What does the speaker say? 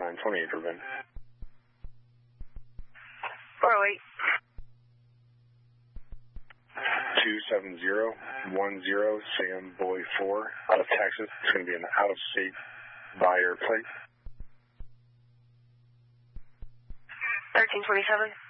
2928 for Ben. 408. 27010 Sam Boy 4 out of Texas. It's going to be an out-of-state buyer plate. 1327.